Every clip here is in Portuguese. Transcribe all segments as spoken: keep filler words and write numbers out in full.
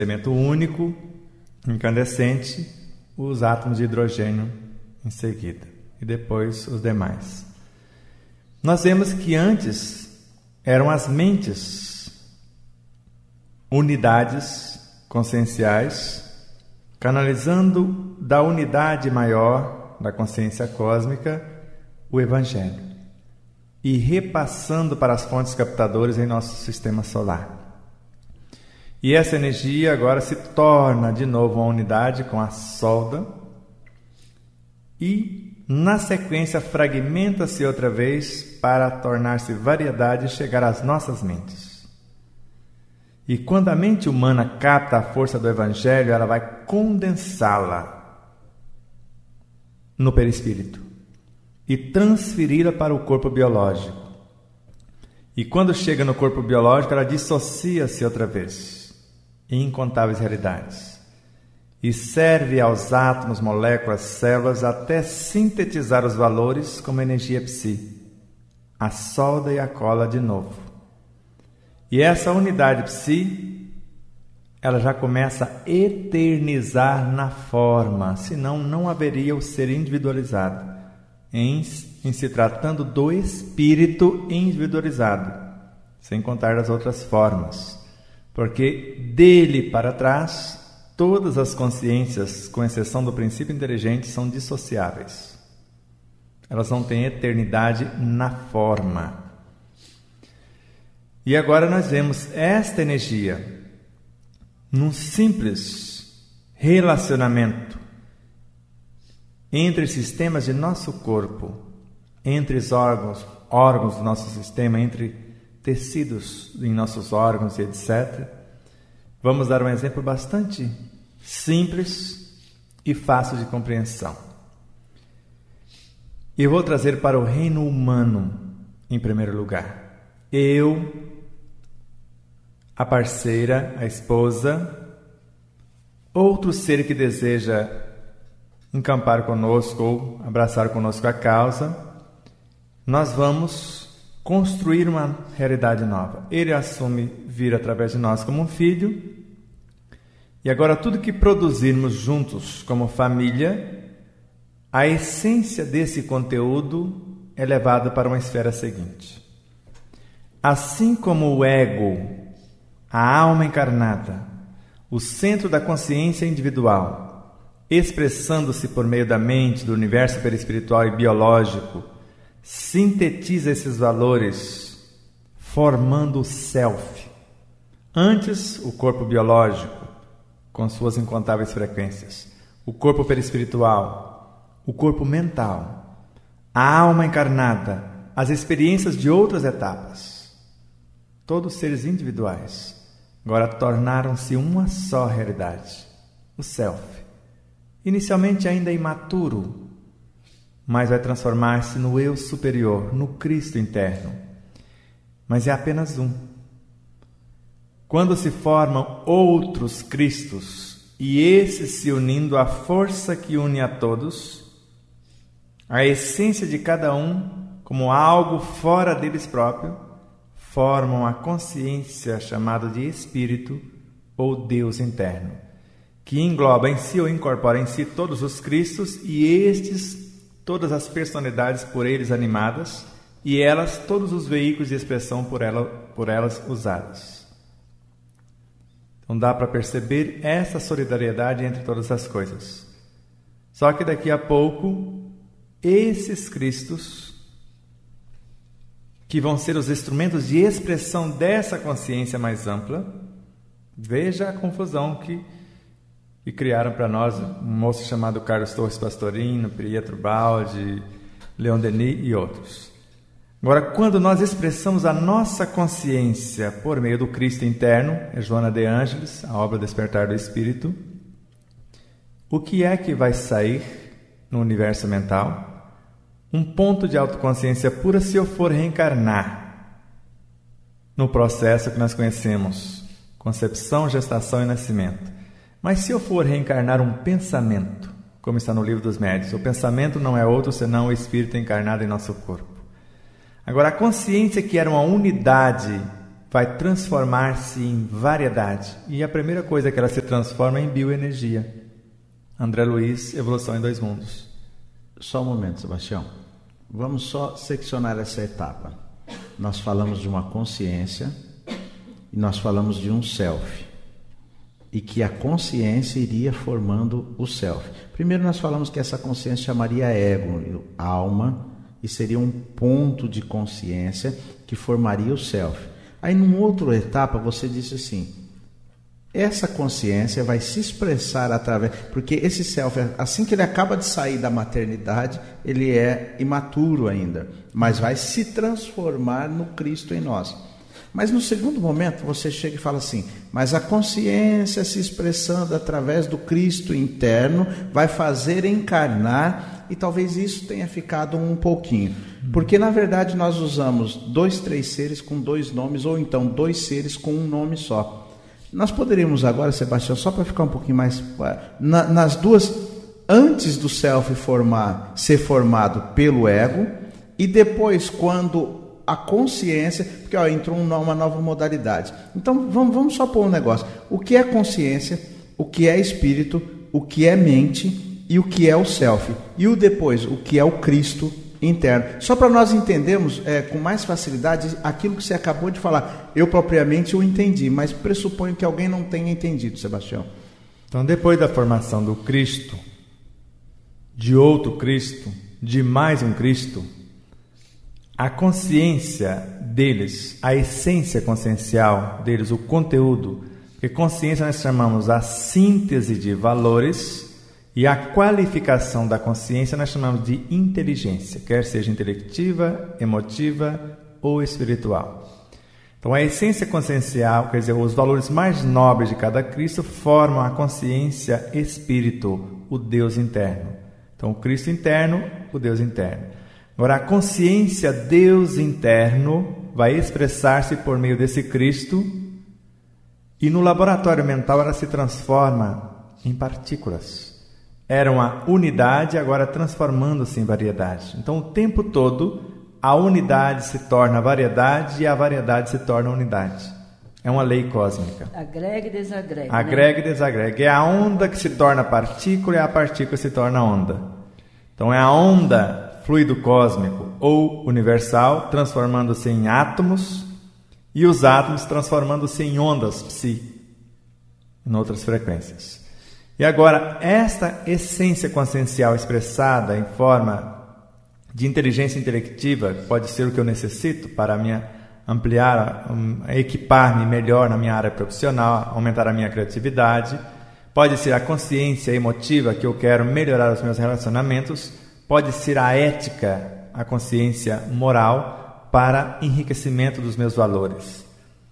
elemento único, incandescente, os átomos de hidrogênio em seguida, e depois os demais. Nós vemos que antes eram as mentes, unidades conscienciais, canalizando da unidade maior da consciência cósmica o Evangelho e repassando para as fontes captadoras em nosso sistema solar. E essa energia agora se torna de novo uma unidade com a solda e, na sequência, fragmenta-se outra vez para tornar-se variedade e chegar às nossas mentes. E quando a mente humana capta a força do Evangelho, ela vai condensá-la no perispírito e transferi-la para o corpo biológico. E quando chega no corpo biológico, ela dissocia-se outra vez em incontáveis realidades e serve aos átomos, moléculas, células até sintetizar os valores como energia psi, a solda e a cola de novo. E essa unidade psi, ela já começa a eternizar na forma, senão não haveria o ser individualizado, em, em se tratando do espírito individualizado, sem contar as outras formas. Porque dele para trás, todas as consciências, com exceção do princípio inteligente, são dissociáveis. Elas não têm eternidade na forma. E agora nós vemos esta energia num simples relacionamento entre sistemas de nosso corpo, entre os órgãos, órgãos do nosso sistema, entre tecidos em nossos órgãos e etcétera. Vamos dar um exemplo bastante simples e fácil de compreensão. Eu vou trazer para o reino humano, em primeiro lugar. Eu, a parceira, a esposa, outro ser que deseja encampar conosco ou abraçar conosco a causa, nós vamos construir uma realidade nova. Ele assume vir através de nós como um filho, e agora tudo que produzirmos juntos como família, a essência desse conteúdo é levada para uma esfera seguinte. Assim como o ego, a alma encarnada, o centro da consciência individual, expressando-se por meio da mente, do universo perispiritual e biológico, sintetiza esses valores, formando o self. Antes, o corpo biológico, com suas incontáveis frequências, o corpo perispiritual, o corpo mental, a alma encarnada, as experiências de outras etapas. Todos seres individuais, agora tornaram-se uma só realidade, o self. Inicialmente ainda imaturo, mas vai transformar-se no eu superior, no Cristo interno. Mas é apenas um. Quando se formam outros Cristos, e esses se unindo à força que une a todos, a essência de cada um, como algo fora deles próprio, formam a consciência chamada de Espírito ou Deus interno, que engloba em si ou incorpora em si todos os Cristos e estes todas as personalidades por eles animadas, e elas todos os veículos de expressão por, ela, por elas usados. Então dá para perceber essa solidariedade entre todas as coisas. Só que daqui a pouco, esses Cristos, que vão ser os instrumentos de expressão dessa consciência mais ampla, veja a confusão que E criaram para nós um moço chamado Carlos Torres Pastorino, Pietro Baldi, Leon Denis e outros. Agora, quando nós expressamos a nossa consciência por meio do Cristo interno, é Joana de Ângeles, a obra Despertar do Espírito, o que é que vai sair no universo mental? Um ponto de autoconsciência pura se eu for reencarnar no processo que nós conhecemos, concepção, gestação e nascimento. Mas se eu for reencarnar um pensamento, como está no Livro dos Médiuns, o pensamento não é outro senão o espírito encarnado em nosso corpo. Agora, a consciência, que era uma unidade vai transformar-se em variedade. E a primeira coisa que ela se transforma é em bioenergia. André Luiz, Evolução em Dois Mundos. Só um momento, Sebastião. Vamos só seccionar essa etapa. Nós falamos de uma consciência e nós falamos de um self. E que a consciência iria formando o self. Primeiro nós falamos que essa consciência chamaria ego, alma, e seria um ponto de consciência que formaria o self. Aí numa outra etapa você disse assim, essa consciência vai se expressar através... Porque esse self, assim que ele acaba de sair da maternidade, ele é imaturo ainda, mas vai se transformar no Cristo em nós. Mas no segundo momento você chega e fala assim, mas a consciência se expressando através do Cristo interno vai fazer encarnar, e talvez isso tenha ficado um pouquinho. Porque na verdade nós usamos dois, três seres com dois nomes, ou então dois seres com um nome só. Nós poderíamos agora, Sebastião, só para ficar um pouquinho mais... Na, nas duas, antes do self formar, ser formado pelo ego, e depois quando... a consciência, porque ó, entrou uma nova modalidade. Então vamos, vamos só pôr um negócio. O que é consciência, o que é espírito, o que é mente e o que é o self. E o depois, o que é o Cristo interno. Só para nós entendermos é, com mais facilidade aquilo que você acabou de falar. Eu propriamente o entendi, mas pressuponho que alguém não tenha entendido, Sebastião. Então depois da formação do Cristo, de outro Cristo, de mais um Cristo, a consciência deles, a essência consciencial deles, o conteúdo, que consciência nós chamamos a síntese de valores, e a qualificação da consciência nós chamamos de inteligência, quer seja intelectiva, emotiva ou espiritual. Então a essência consciencial, quer dizer, os valores mais nobres de cada Cristo formam a consciência espírito, o Deus interno. Então o Cristo interno, o Deus interno. Agora, a consciência Deus interno vai expressar-se por meio desse Cristo, e no laboratório mental ela se transforma em partículas. Era uma unidade, agora transformando-se em variedade. Então, o tempo todo, a unidade se torna variedade e a variedade se torna unidade. É uma lei cósmica. Agrega e desagrega. Agrega né? e desagrega. É a onda que se torna partícula e a partícula se torna onda. Então, é a onda... fluido cósmico ou universal, transformando-se em átomos, e os átomos transformando-se em ondas psi, em outras frequências. E agora, esta essência consciencial expressada em forma de inteligência intelectiva, pode ser o que eu necessito para minha, ampliar, um, equipar-me melhor na minha área profissional, aumentar a minha criatividade, pode ser a consciência emotiva, que eu quero melhorar os meus relacionamentos, pode ser a ética, a consciência moral, para enriquecimento dos meus valores.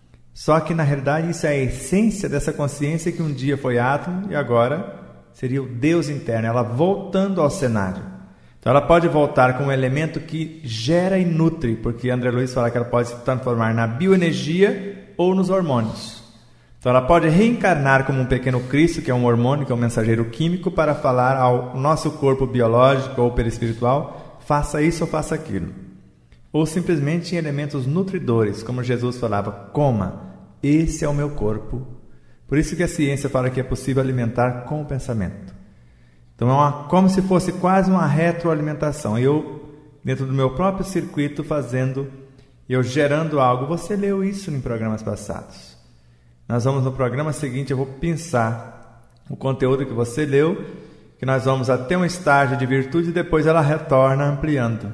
Só que, na realidade, isso é a essência dessa consciência que um dia foi átomo e agora seria o Deus interno, ela voltando ao cenário. Então, ela pode voltar como um elemento que gera e nutre, porque André Luiz fala que ela pode se transformar na bioenergia ou nos hormônios. Então, ela pode reencarnar como um pequeno Cristo, que é um hormônio, que é um mensageiro químico, para falar ao nosso corpo biológico ou perispiritual, faça isso ou faça aquilo. Ou simplesmente em elementos nutridores, como Jesus falava, coma, esse é o meu corpo. Por isso que a ciência fala que é possível alimentar com o pensamento. Então, é uma, como se fosse quase uma retroalimentação. Eu, dentro do meu próprio circuito, fazendo, eu gerando algo. Você leu isso em programas passados. Nós vamos no programa seguinte, eu vou pensar o conteúdo que você leu, que nós vamos até um estágio de virtude e depois ela retorna ampliando.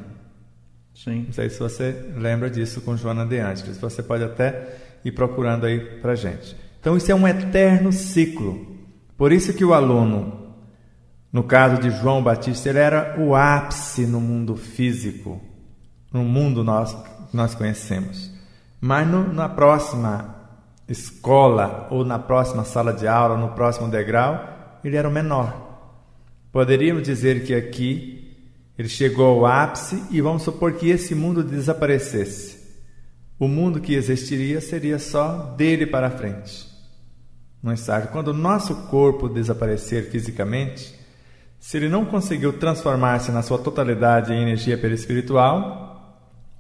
Sim. Não sei se você lembra disso com Joana de Angelis. Você pode até ir procurando aí para a gente. Então isso é um eterno ciclo. Por isso que o aluno, no caso de João Batista, ele era o ápice no mundo físico, no mundo nós, que nós conhecemos. Mas no, na próxima escola, ou na próxima sala de aula, no próximo degrau, ele era o menor. Poderíamos dizer que aqui ele chegou ao ápice e vamos supor que esse mundo desaparecesse. O mundo que existiria seria só dele para frente. No estágio, quando o nosso corpo desaparecer fisicamente, se ele não conseguiu transformar-se na sua totalidade em energia perispiritual,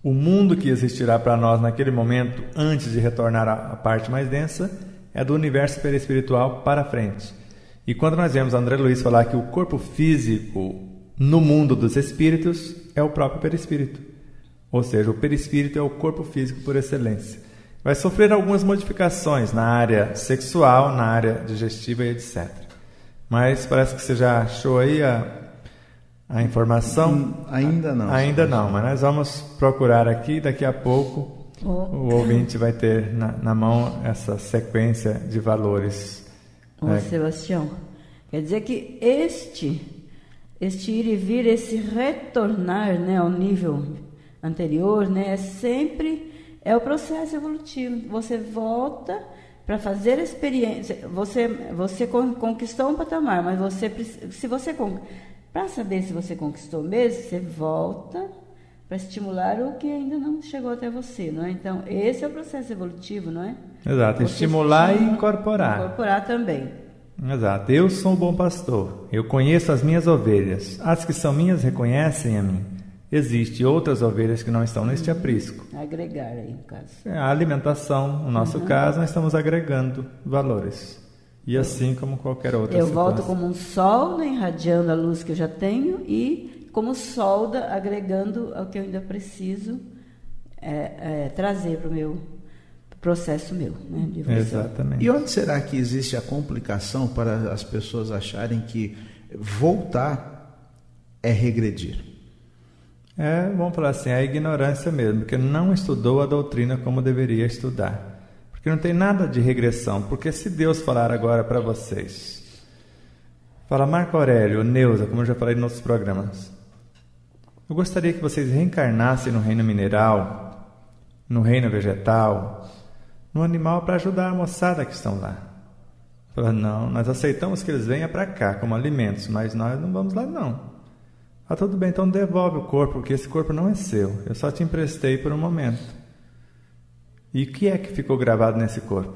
O mundo que existirá para nós naquele momento, antes de retornar à parte mais densa, é do universo perispiritual para frente. E quando nós vemos André Luiz falar que o corpo físico no mundo dos espíritos é o próprio perispírito. Ou seja, o perispírito é o corpo físico por excelência. Vai sofrer algumas modificações na área sexual, na área digestiva e etcétera. Mas parece que você já achou aí a, a informação? Hum, ainda não. Ainda não, mas nós vamos procurar aqui, daqui a pouco oh. o ouvinte vai ter na, na mão essa sequência de valores. Ô, é. Sebastião, quer dizer que este, este ir e vir, esse retornar, né, ao nível anterior, né, é sempre é o processo evolutivo. Você volta para fazer a experiência. Você, você conquistou um patamar, mas você, se você para saber se você conquistou mesmo, você volta para estimular o que ainda não chegou até você, não é? Então, esse é o processo evolutivo, não é? Exato, você estimular estimula, e incorporar. Incorporar também. Exato, eu sou um bom pastor, eu conheço as minhas ovelhas, as que são minhas reconhecem a mim. Existem outras ovelhas que não estão neste aprisco. Agregar aí, no caso. A alimentação, no nosso uhum. caso, nós estamos agregando valores. E assim como qualquer outra Eu situação. volto como um sol, né, irradiando a luz que eu já tenho, e como solda, agregando ao que eu ainda preciso é, é, trazer para o meu processo meu, né, de evolução. Exatamente. E onde será que existe a complicação para as pessoas acharem que voltar é regredir? É, vamos falar assim, é a ignorância mesmo, porque não estudou a doutrina como deveria estudar. Porque não tem nada de regressão. Porque se Deus falar agora para vocês, fala Marco Aurélio, Neuza, como eu já falei nos nossos programas, eu gostaria que vocês reencarnassem no reino mineral, no reino vegetal, no animal para ajudar a moçada que estão lá. Fala, não, nós aceitamos que eles venham para cá como alimentos, mas nós não vamos lá não. Ah, tudo bem, então devolve o corpo, porque esse corpo não é seu. Eu só te emprestei por um momento. E o que é que ficou gravado nesse corpo?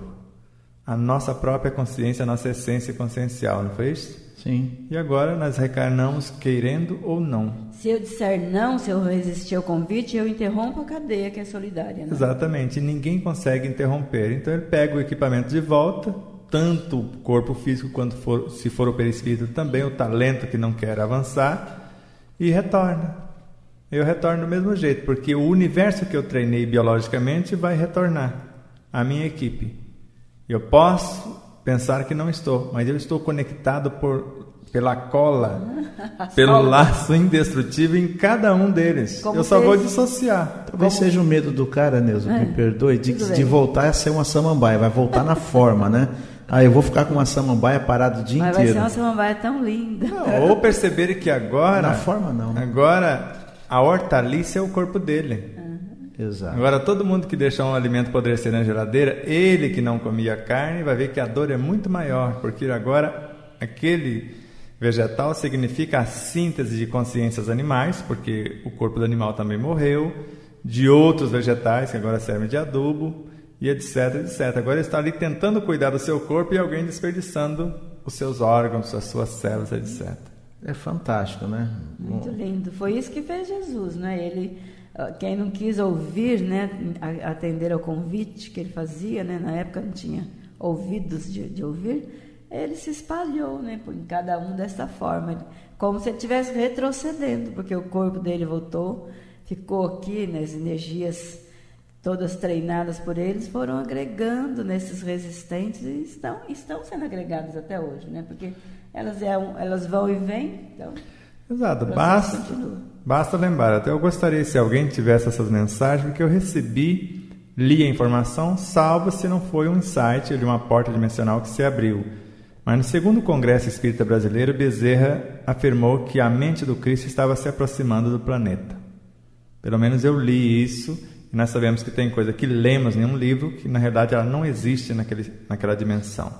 A nossa própria consciência, a nossa essência consciencial, não foi isso? Sim. E agora nós reencarnamos querendo ou não. Se eu disser não, se eu resistir ao convite, eu interrompo a cadeia que é solidária. Né? Exatamente, e ninguém consegue interromper. Então ele pega o equipamento de volta, tanto o corpo físico quanto for, se for o perispírito, também o talento que não quer avançar, e retorna. Eu retorno do mesmo jeito, porque o universo que eu treinei biologicamente vai retornar à minha equipe. Eu posso pensar que não estou, mas eu estou conectado por, pela cola, pelo laço indestrutível em cada um deles. Como eu só vou dissociar. Talvez Como... seja o medo do cara, Neuza, é. me perdoe, de, de voltar a ser uma samambaia, vai voltar na forma, né? Ah, eu vou ficar com uma samambaia parada o dia Mas inteiro. Vai ser uma samambaia tão linda. Não, ou perceber que agora... Na forma não. Né? Agora, a hortaliça é o corpo dele. Uhum. Exato. Agora, todo mundo que deixou um alimento apodrecer na geladeira, ele que não comia carne, vai ver que a dor é muito maior, porque agora aquele vegetal significa a síntese de consciências animais, porque o corpo do animal também morreu, de outros vegetais que agora servem de adubo, e etc, etcétera. Agora ele está ali tentando cuidar do seu corpo e alguém desperdiçando os seus órgãos, as suas células, etcétera. É fantástico, né? Muito lindo. Foi isso que fez Jesus, né? Ele, quem não quis ouvir, né, atender ao convite que ele fazia, né? Na época não tinha ouvidos de, de ouvir, ele se espalhou, né, por cada um dessa forma, como se ele estivesse retrocedendo, porque o corpo dele voltou, ficou aqui, né, as energias todas treinadas por eles, foram agregando nesses resistentes e estão, estão sendo agregadas até hoje, né? Porque elas, é um, elas vão e vêm. Então, exato, basta, basta lembrar. Até eu gostaria, se alguém tivesse essas mensagens, porque eu recebi, li a informação, salvo se não foi um insight de uma porta dimensional que se abriu. Mas no segundo Congresso Espírita Brasileiro, Bezerra afirmou que a mente do Cristo estava se aproximando do planeta. Pelo menos eu li isso. E nós sabemos que tem coisa que lemos em um livro que, na realidade, ela não existe naquele, naquela dimensão.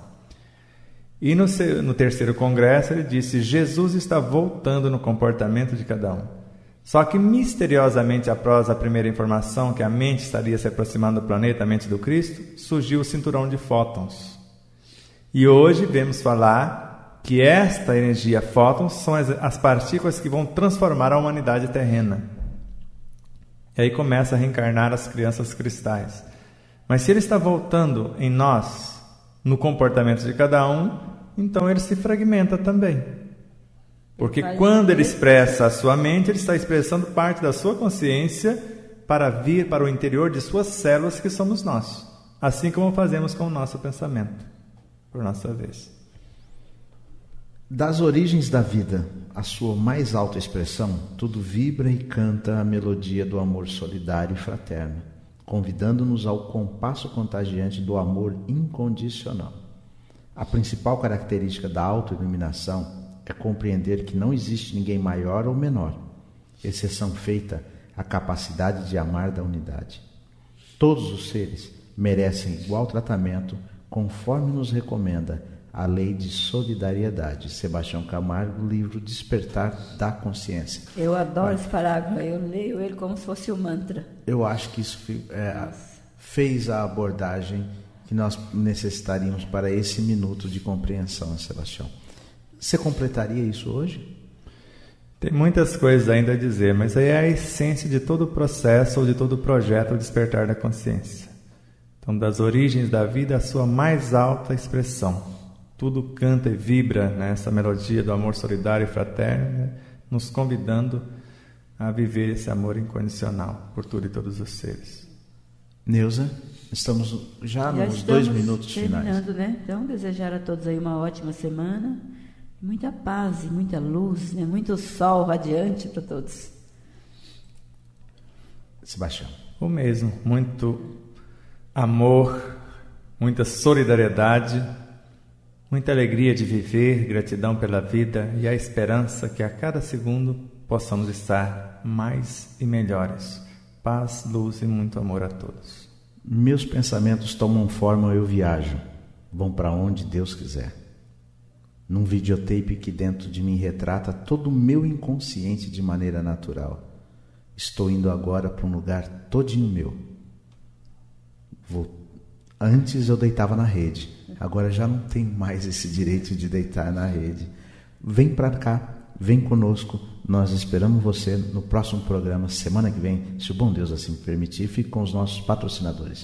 E no, no terceiro congresso ele disse, Jesus está voltando no comportamento de cada um. Só que, misteriosamente, após a primeira informação que a mente estaria se aproximando do planeta, a mente do Cristo, surgiu o cinturão de fótons. E hoje vemos falar que esta energia fótons são as, as partículas que vão transformar a humanidade terrena. E aí começa a reencarnar as crianças cristais. Mas se ele está voltando em nós, no comportamento de cada um, então ele se fragmenta também. Porque quando ele expressa a sua mente, ele está expressando parte da sua consciência para vir para o interior de suas células, que somos nós. Assim como fazemos com o nosso pensamento, por nossa vez. Das origens da vida, a sua mais alta expressão, tudo vibra e canta a melodia do amor solidário e fraterno, convidando-nos ao compasso contagiante do amor incondicional. A principal característica da autoiluminação é compreender que não existe ninguém maior ou menor, exceção feita à capacidade de amar da unidade. Todos os seres merecem igual tratamento, conforme nos recomenda a lei de solidariedade. Sebastião Camargo, livro Despertar da Consciência. Eu adoro esse parágrafo, eu leio ele como se fosse um mantra. Eu acho que isso é, fez a abordagem que nós necessitaríamos para esse minuto de compreensão, Sebastião. Você completaria isso hoje? Tem muitas coisas ainda a dizer, mas aí é a essência de todo o processo ou de todo o projeto Despertar da Consciência. Então, das origens da vida, a sua mais alta expressão. Tudo canta e vibra nessa melodia do amor solidário e fraterno, né? Nos convidando a viver esse amor incondicional por tudo e todos os seres. Neuza, estamos já, já nos estamos dois minutos finais. Né? Então, desejar a todos aí uma ótima semana, muita paz e muita luz, né? Muito sol radiante para todos. Sebastião. O mesmo, muito amor, muita solidariedade, muita alegria de viver, gratidão pela vida e a esperança que a cada segundo possamos estar mais e melhores. Paz, luz e muito amor a todos. Meus pensamentos tomam forma, eu viajo, vão para onde Deus quiser. Num videotape que dentro de mim retrata todo o meu inconsciente de maneira natural. Estou indo agora para um lugar todinho meu. Vou... Antes eu deitava na rede, agora já não tenho mais esse direito de deitar na rede. Vem para cá, vem conosco, nós esperamos você no próximo programa, semana que vem, se o bom Deus assim permitir. Fique com os nossos patrocinadores.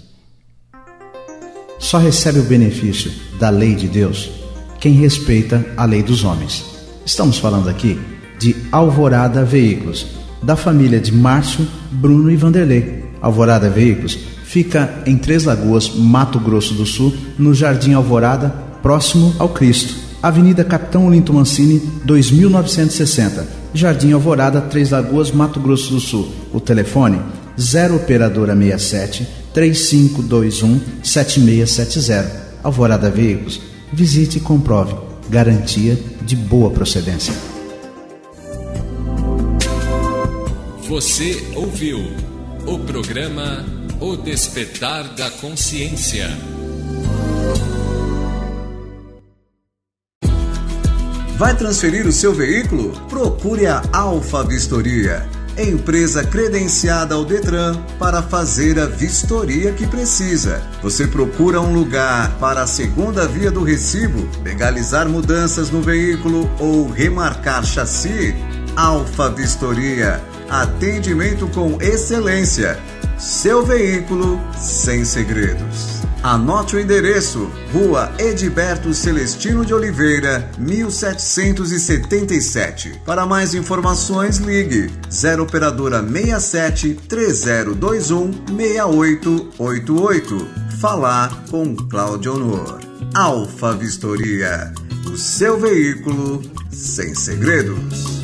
Só recebe o benefício da lei de Deus quem respeita a lei dos homens. Estamos falando aqui de Alvorada Veículos, da família de Márcio, Bruno e Vanderlei. Alvorada Veículos fica em Três Lagoas, Mato Grosso do Sul, no Jardim Alvorada, próximo ao Cristo. Avenida Capitão Olinto Mancini, dois mil novecentos e sessenta. Jardim Alvorada, Três Lagoas, Mato Grosso do Sul. O telefone zero operadora sessenta e sete, três cinco dois um, sete seis sete zero. Alvorada Veículos. Visite e comprove. Garantia de boa procedência. Você ouviu o programa O Despertar da Consciência. Vai transferir o seu veículo? Procure a Alfa Vistoria, empresa credenciada ao Detran para fazer a vistoria que precisa. Você procura um lugar para a segunda via do recibo, legalizar mudanças no veículo ou remarcar chassi? Alfa Vistoria, atendimento com excelência. Seu veículo sem segredos. Anote o endereço: Rua Edilberto Celestino de Oliveira, mil setecentos e setenta e sete. Para mais informações, ligue zero operadora sessenta e sete, três zero dois um, seis oito oito oito. Falar com Cláudio Honor. Alfa Vistoria, o seu veículo sem segredos.